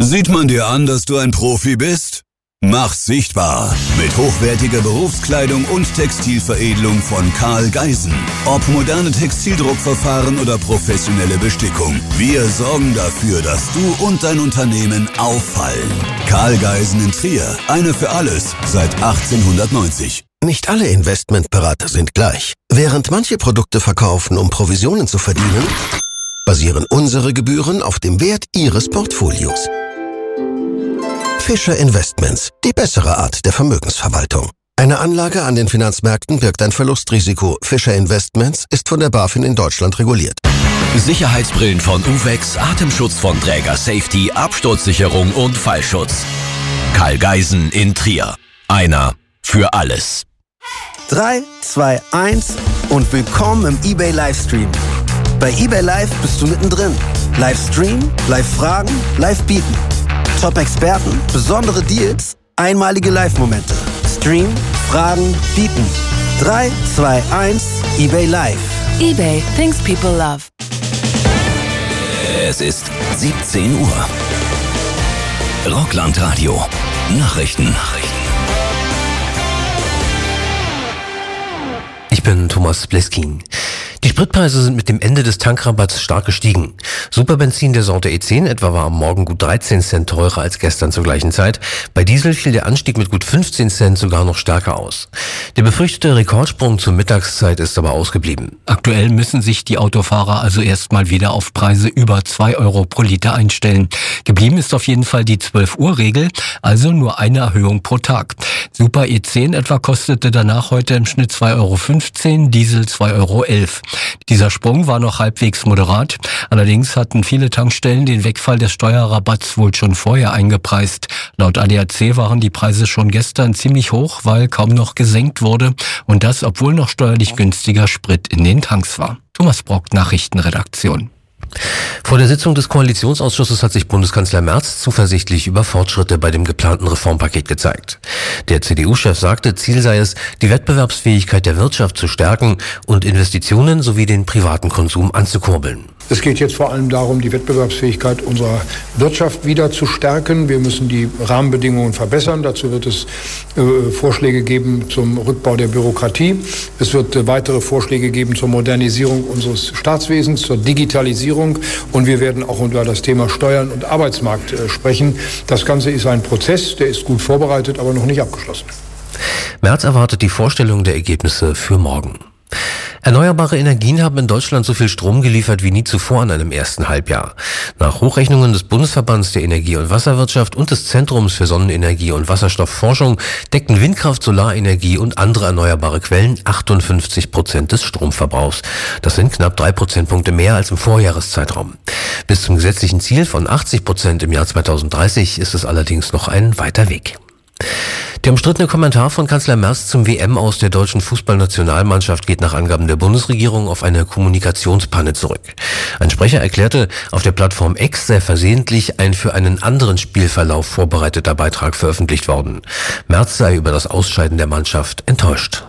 Sieht man dir an, dass du ein Profi bist? Mach's sichtbar mit hochwertiger Berufskleidung und Textilveredelung von Karl Geisen. Ob moderne Textildruckverfahren oder professionelle Bestickung. Wir sorgen dafür, dass du und dein Unternehmen auffallen. Karl Geisen in Trier. Eine für alles seit 1890. Nicht alle Investmentberater sind gleich. Während manche Produkte verkaufen, um Provisionen zu verdienen, basieren unsere Gebühren auf dem Wert Ihres Portfolios. Fischer Investments, die bessere Art der Vermögensverwaltung. Eine Anlage an den Finanzmärkten birgt ein Verlustrisiko. Fischer Investments ist von der BaFin in Deutschland reguliert. Sicherheitsbrillen von Uvex, Atemschutz von Träger Safety, Absturzsicherung und Fallschutz. Karl Geisen in Trier. Einer für alles. 3, 2, 1 und willkommen im eBay Livestream. Bei eBay Live bist du mittendrin. Livestream, Live-Fragen, Live-Bieten. Top-Experten, besondere Deals, einmalige Live-Momente. Stream, Fragen, Bieten. 3, 2, 1, eBay Live. eBay, things people love. Es ist 17 Uhr. Rockland-Radio. Nachrichten. Ich bin Thomas Bleskin. Die Spritpreise sind mit dem Ende des Tankrabatts stark gestiegen. Superbenzin der Sorte E10 etwa war am Morgen gut 13 Cent teurer als gestern zur gleichen Zeit. Bei Diesel fiel der Anstieg mit gut 15 Cent sogar noch stärker aus. Der befürchtete Rekordsprung zur Mittagszeit ist aber ausgeblieben. Aktuell müssen sich die Autofahrer also erstmal wieder auf Preise über 2 Euro pro Liter einstellen. Geblieben ist auf jeden Fall die 12-Uhr-Regel, also nur eine Erhöhung pro Tag. Super E10 etwa kostete danach heute im Schnitt 2,15 Euro, Diesel 2,11 Euro. Dieser Sprung war noch halbwegs moderat. Allerdings hatten viele Tankstellen den Wegfall des Steuerrabatts wohl schon vorher eingepreist. Laut ADAC waren die Preise schon gestern ziemlich hoch, weil kaum noch gesenkt wurde. Und das, obwohl noch steuerlich günstiger Sprit in den Tanks war. Thomas Brock, Nachrichtenredaktion. Vor der Sitzung des Koalitionsausschusses hat sich Bundeskanzler Merz zuversichtlich über Fortschritte bei dem geplanten Reformpaket gezeigt. Der CDU-Chef sagte, Ziel sei es, die Wettbewerbsfähigkeit der Wirtschaft zu stärken und Investitionen sowie den privaten Konsum anzukurbeln. Es geht jetzt vor allem darum, die Wettbewerbsfähigkeit unserer Wirtschaft wieder zu stärken. Wir müssen die Rahmenbedingungen verbessern. Dazu wird es Vorschläge geben zum Rückbau der Bürokratie. Es wird weitere Vorschläge geben zur Modernisierung unseres Staatswesens, zur Digitalisierung. Und wir werden auch über das Thema Steuern und Arbeitsmarkt sprechen. Das Ganze ist ein Prozess, der ist gut vorbereitet, aber noch nicht abgeschlossen. Merz erwartet die Vorstellung der Ergebnisse für morgen. Erneuerbare Energien haben in Deutschland so viel Strom geliefert wie nie zuvor in einem ersten Halbjahr. Nach Hochrechnungen des Bundesverbands der Energie- und Wasserwirtschaft und des Zentrums für Sonnenenergie und Wasserstoffforschung deckten Windkraft, Solarenergie und andere erneuerbare Quellen 58% des Stromverbrauchs. Das sind knapp 3 Prozentpunkte mehr als im Vorjahreszeitraum. Bis zum gesetzlichen Ziel von 80% im Jahr 2030 ist es allerdings noch ein weiter Weg. Der umstrittene Kommentar von Kanzler Merz zum WM-Aus der deutschen Fußballnationalmannschaft geht nach Angaben der Bundesregierung auf eine Kommunikationspanne zurück. Ein Sprecher erklärte, auf der Plattform X sei versehentlich ein für einen anderen Spielverlauf vorbereiteter Beitrag veröffentlicht worden. Merz sei über das Ausscheiden der Mannschaft enttäuscht.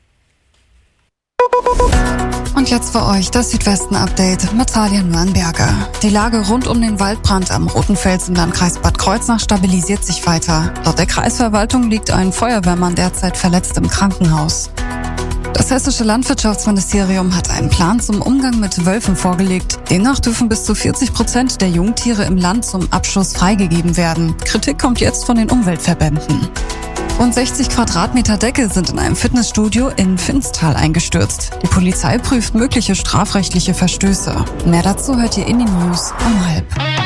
Und jetzt für euch das Südwesten-Update mit Talia Nürnberger. Die Lage rund um den Waldbrand am Roten Fels im Landkreis Bad Kreuznach stabilisiert sich weiter. Laut der Kreisverwaltung liegt ein Feuerwehrmann derzeit verletzt im Krankenhaus. Das hessische Landwirtschaftsministerium hat einen Plan zum Umgang mit Wölfen vorgelegt. Demnach dürfen bis zu 40% der Jungtiere im Land zum Abschuss freigegeben werden. Kritik kommt jetzt von den Umweltverbänden. Rund 60 Quadratmeter Decke sind in einem Fitnessstudio in Finstal eingestürzt. Die Polizei prüft mögliche strafrechtliche Verstöße. Mehr dazu hört ihr in den News um 12:30.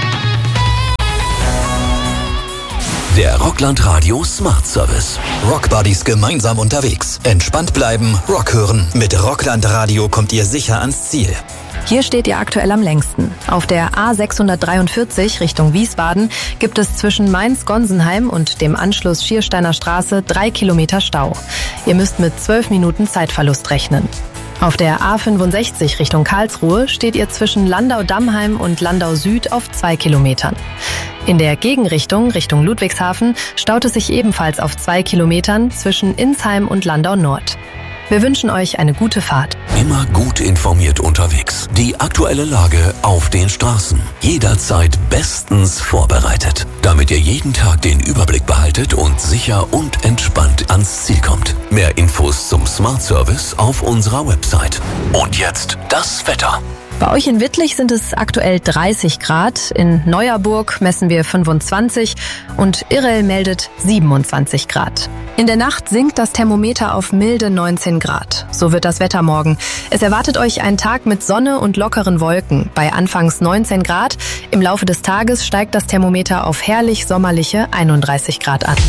Der Rockland Radio Smart Service. Rockbuddies gemeinsam unterwegs. Entspannt bleiben, Rock hören. Mit Rockland Radio kommt ihr sicher ans Ziel. Hier steht ihr aktuell am längsten. Auf der A643 Richtung Wiesbaden gibt es zwischen Mainz-Gonsenheim und dem Anschluss Schiersteiner Straße 3 Kilometer Stau. Ihr müsst mit 12 Minuten Zeitverlust rechnen. Auf der A65 Richtung Karlsruhe steht ihr zwischen Landau-Dammheim und Landau Süd auf 2 Kilometern. In der Gegenrichtung Richtung Ludwigshafen staut es sich ebenfalls auf 2 Kilometern zwischen Insheim und Landau Nord. Wir wünschen euch eine gute Fahrt. Immer gut informiert unterwegs. Die aktuelle Lage auf den Straßen. Jederzeit bestens vorbereitet. Damit ihr jeden Tag den Überblick behaltet und sicher und entspannt ans Ziel kommt. Mehr Infos zum Smart Service auf unserer Website. Und jetzt das Wetter. Bei euch in Wittlich sind es aktuell 30 Grad, in Neuerburg messen wir 25 und Irrel meldet 27 Grad. In der Nacht sinkt das Thermometer auf milde 19 Grad. So wird das Wetter morgen. Es erwartet euch ein Tag mit Sonne und lockeren Wolken. Bei anfangs 19 Grad. Im Laufe des Tages steigt das Thermometer auf herrlich sommerliche 31 Grad an.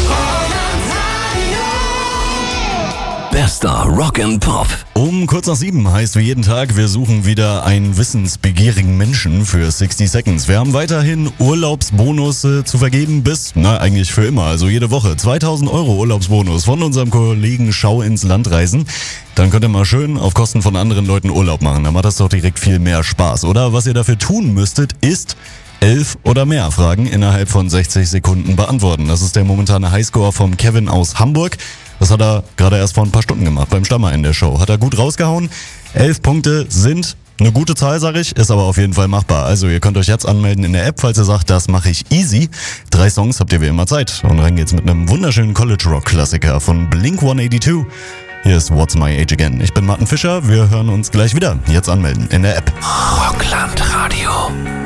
Bester Rock and Pop. Um kurz nach 7 heißt wie jeden Tag, wir suchen wieder einen wissensbegierigen Menschen für 60 Seconds. Wir haben weiterhin Urlaubsbonus zu vergeben bis, eigentlich für immer, also jede Woche. 2000 € Urlaubsbonus von unserem Kollegen Schau ins Land reisen. Dann könnt ihr mal schön auf Kosten von anderen Leuten Urlaub machen. Dann macht das doch direkt viel mehr Spaß, oder? Was ihr dafür tun müsstet, ist 11 oder mehr Fragen innerhalb von 60 Sekunden beantworten. Das ist der momentane Highscore vom Kevin aus Hamburg. Das hat er gerade erst vor ein paar Stunden gemacht, beim Stammer in der Show. Hat er gut rausgehauen. 11 Punkte sind eine gute Zahl, sag ich, ist aber auf jeden Fall machbar. Also ihr könnt euch jetzt anmelden in der App, falls ihr sagt, das mache ich easy. 3 Songs habt ihr wie immer Zeit. Und rein geht's mit einem wunderschönen College-Rock-Klassiker von Blink-182. Hier ist What's My Age Again. Ich bin Martin Fischer, wir hören uns gleich wieder. Jetzt anmelden in der App. Rockland Radio.